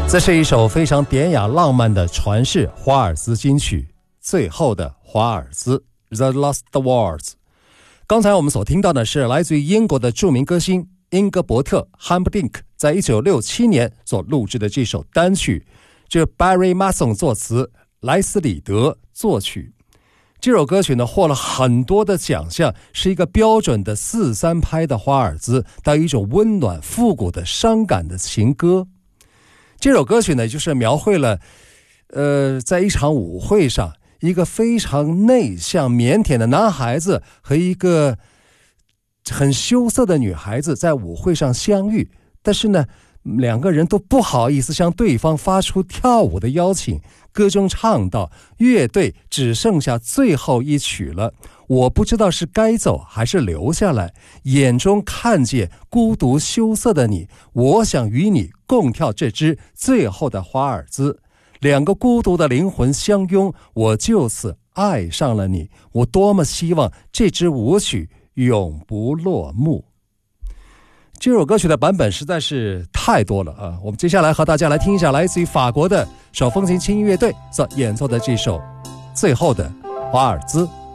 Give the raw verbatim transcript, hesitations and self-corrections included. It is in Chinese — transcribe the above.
这是一首非常典雅浪漫的传世华尔兹金曲，最后的华尔兹 The Last Waltz。 刚才我们所听到的是来自于英国的著名歌星英格伯特·汉普丁克在一九六七年所录制的这首单曲，这 Barry Mason 作词，莱斯里德作曲。这首歌曲呢获了很多的奖项，是一个标准的四三拍的华尔兹，带有一种温暖复古的伤感的情歌。这首歌曲呢就是描绘了呃，在一场舞会上，一个非常内向腼腆的男孩子和一个很羞涩的女孩子在舞会上相遇，但是呢两个人都不好意思向对方发出跳舞的邀请。歌中唱到，乐队只剩下最后一曲了，我不知道是该走还是留下来，眼中看见孤独羞涩的你，我想与你共跳这支最后的华尔兹。两个孤独的灵魂相拥，我就此爱上了你，我多么希望这支舞曲永不落幕。这首歌曲的版本实在是太多了啊！我们接下来和大家来听一下来自于法国的手风琴轻音乐队所演奏的这首《最后的华尔兹》。